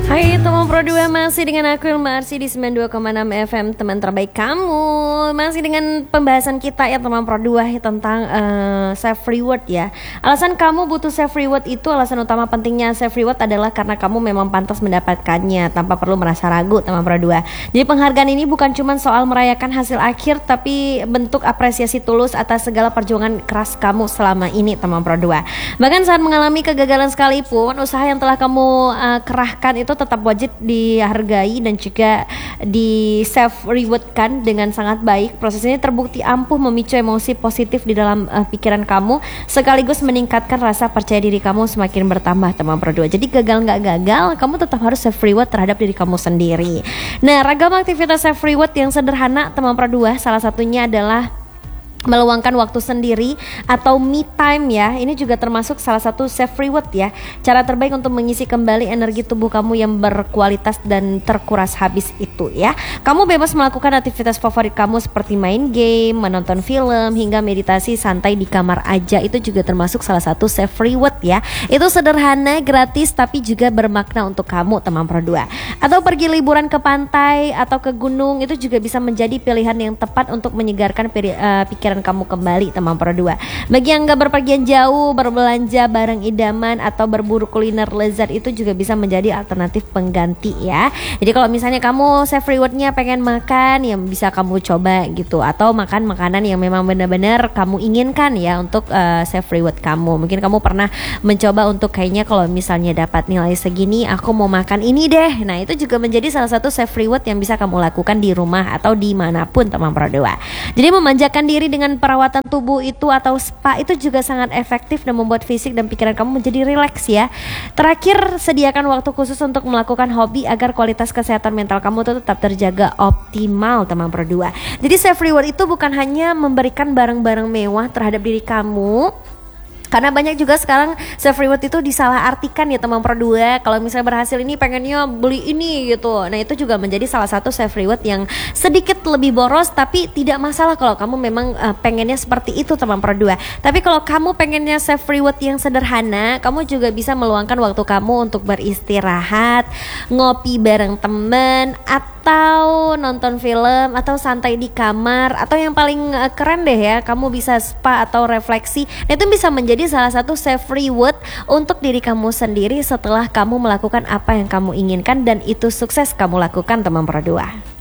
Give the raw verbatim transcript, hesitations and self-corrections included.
Hai teman Pro dua, masih dengan aku Ilma Arsy di sembilan puluh dua koma enam F M, teman terbaik kamu. Masih dengan pembahasan kita ya teman Pro dua tentang uh, self reward ya. Alasan kamu butuh self reward itu, alasan utama pentingnya self reward adalah karena kamu memang pantas mendapatkannya tanpa perlu merasa ragu teman Pro dua. Jadi penghargaan ini bukan cuma soal merayakan hasil akhir, tapi bentuk apresiasi tulus atas segala perjuangan keras kamu selama ini teman Pro dua. Bahkan saat mengalami kegagalan sekalipun, usaha yang telah kamu uh, kerahkan itu tetap wajib dihargai dan juga di self rewardkan dengan sangat baik. Proses ini terbukti ampuh memicu emosi positif di dalam uh, pikiran kamu, sekaligus meningkatkan rasa percaya diri kamu semakin bertambah teman Pro dua. Jadi gagal nggak gagal, kamu tetap harus self reward terhadap diri kamu sendiri. Nah, ragam aktivitas self reward yang sederhana teman Pro dua, salah satunya adalah meluangkan waktu sendiri atau me time ya. Ini juga termasuk salah satu self reward ya. Cara terbaik untuk mengisi kembali energi tubuh kamu yang berkualitas dan terkuras habis itu ya. Kamu bebas melakukan aktivitas favorit kamu seperti main game, menonton film, hingga meditasi santai di kamar aja. Itu juga termasuk salah satu self reward ya. Itu sederhana, gratis, tapi juga bermakna untuk kamu teman Pro dua. Atau pergi liburan ke pantai atau ke gunung, itu juga bisa menjadi pilihan yang tepat untuk menyegarkan peri- uh, pikiran kamu kembali teman Pro dua. Bagi yang gak berpergian jauh, berbelanja barang idaman atau berburu kuliner lezat itu juga bisa menjadi alternatif pengganti ya. Jadi kalau misalnya kamu self rewardnya pengen makan, yang bisa kamu coba gitu, atau makan makanan yang memang benar-benar kamu inginkan ya untuk uh, self reward kamu. Mungkin kamu pernah mencoba untuk kayaknya kalau misalnya dapat nilai segini aku mau makan ini deh. Nah, itu juga menjadi salah satu self reward yang bisa kamu lakukan di rumah atau dimanapun teman Pro dua. Jadi memanjakan diri dengan perawatan tubuh itu atau spa itu juga sangat efektif dan membuat fisik dan pikiran kamu menjadi rileks ya. Terakhir, sediakan waktu khusus untuk melakukan hobi agar kualitas kesehatan mental kamu itu tetap terjaga optimal teman Pro dua. Jadi self reward itu bukan hanya memberikan barang-barang mewah terhadap diri kamu, karena banyak juga sekarang self reward itu disalahartikan ya teman Pro dua. Kalau misalnya berhasil ini pengennya beli ini gitu. Nah, itu juga menjadi salah satu self reward yang sedikit lebih boros, tapi tidak masalah kalau kamu memang uh, pengennya seperti itu teman Pro dua. Tapi kalau kamu pengennya self reward yang sederhana, kamu juga bisa meluangkan waktu kamu untuk beristirahat, ngopi bareng temen, atau nonton film, atau santai di kamar, atau yang paling uh, keren deh ya, kamu bisa spa atau refleksi. Nah, itu bisa menjadi Jadi salah satu self reward untuk diri kamu sendiri setelah kamu melakukan apa yang kamu inginkan dan itu sukses kamu lakukan teman Pro dua.